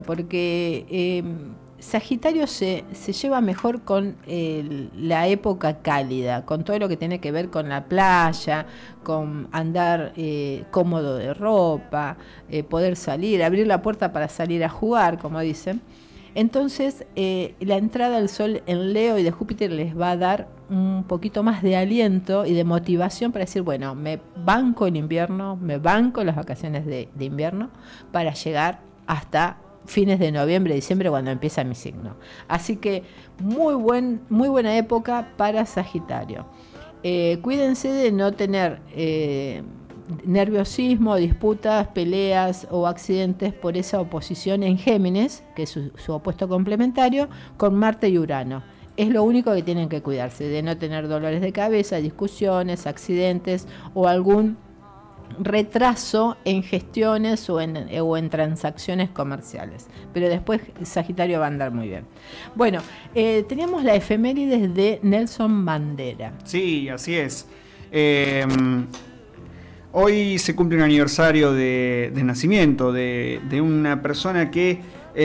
porque Sagitario se lleva mejor con la época cálida, con todo lo que tiene que ver con la playa, con andar cómodo de ropa, poder salir, abrir la puerta para salir a jugar, como dicen. Entonces, la entrada del Sol en Leo y de Júpiter les va a dar un poquito más de aliento y de motivación para decir, bueno, me banco el invierno, me banco las vacaciones de invierno para llegar hasta fines de noviembre, diciembre, cuando empieza mi signo. Así que muy buena época para Sagitario. Cuídense de no tener nerviosismo, disputas, peleas o accidentes por esa oposición en Géminis, que es su opuesto complementario, con Marte y Urano. Es lo único que tienen que cuidarse, de no tener dolores de cabeza, discusiones, accidentes o algún retraso en gestiones o en transacciones comerciales. Pero después Sagitario va a andar muy bien. Bueno, teníamos la efemérides de Nelson Mandela. Sí, así es. Hoy se cumple un aniversario de nacimiento de una persona que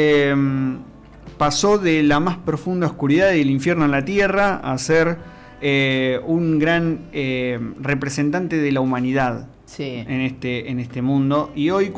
pasó de la más profunda oscuridad y del infierno en la tierra a ser un gran representante de la humanidad. Sí. en este mundo, y hoy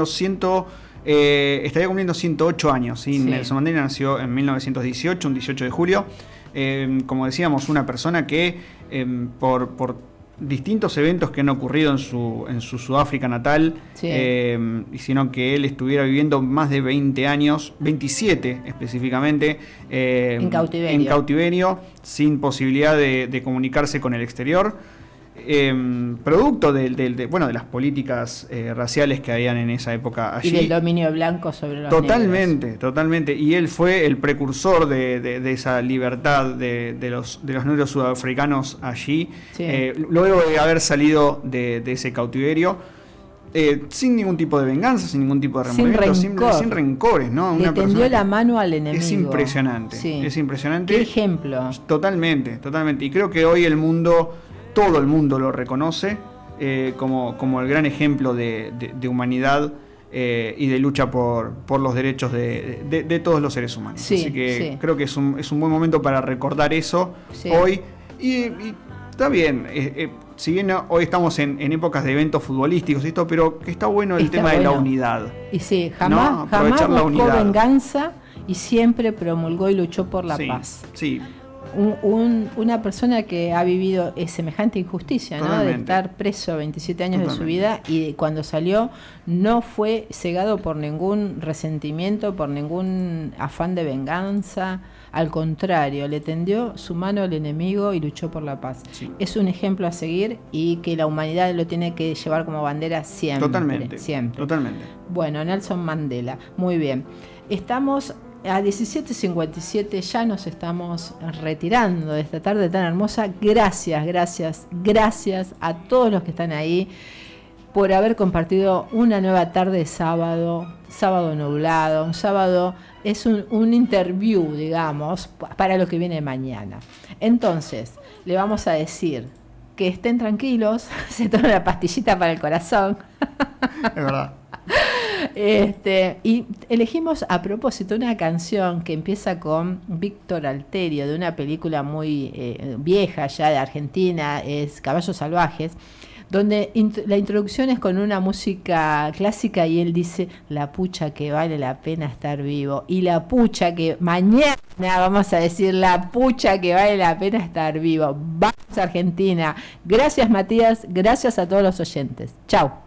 estaría cumpliendo 108 años, ¿sí? Sí. Nelson Mandela nació en 1918, un 18 de julio, como decíamos, una persona que por distintos eventos que han ocurrido en su Sudáfrica natal, sí. Sino que él estuviera viviendo más de 20 años, 27 específicamente, en cautiverio, sin posibilidad de comunicarse con el exterior. Producto de las políticas raciales que habían en esa época allí. Y del dominio blanco sobre los negros. Totalmente. Y él fue el precursor de esa libertad de los negros sudafricanos allí, sí. Luego de haber salido de ese cautiverio. Sin ningún tipo de venganza, sin ningún tipo de remordimiento, sin rencores, ¿no? Le tendió la mano al enemigo. Es impresionante, sí. Es impresionante. ¿Qué ejemplo? Totalmente. Y creo que hoy todo el mundo lo reconoce como el gran ejemplo de humanidad y de lucha por los derechos de todos los seres humanos. Sí, así que sí. Creo que es un buen momento para recordar eso, sí. Hoy. Y está bien, si bien hoy estamos en épocas de eventos futbolísticos y esto, pero que está bueno el tema de la unidad. Y sí, jamás buscó venganza y siempre promulgó y luchó por la paz. Sí. Una persona que ha vivido semejante injusticia, ¿no? De estar preso 27 años de su vida, y cuando salió no fue cegado por ningún resentimiento, por ningún afán de venganza. Al contrario, le tendió su mano al enemigo y luchó por la paz. Sí. Es un ejemplo a seguir y que la humanidad lo tiene que llevar como bandera siempre. Totalmente. Bueno, Nelson Mandela. Muy bien. Estamos a 17:57, ya nos estamos retirando de esta tarde tan hermosa. Gracias a todos los que están ahí por haber compartido una nueva tarde de sábado nublado. Un sábado es un interview, digamos, para lo que viene mañana. Entonces, le vamos a decir que estén tranquilos, se tomen la pastillita para el corazón. Es verdad. Y elegimos a propósito una canción que empieza con Víctor Alterio, de una película muy vieja ya de Argentina, es Caballos Salvajes, donde la introducción es con una música clásica y él dice: la pucha que vale la pena estar vivo, y la pucha que mañana vamos a decir la pucha que vale la pena estar vivo. Vamos Argentina. Gracias Matías, gracias a todos los oyentes. Chau.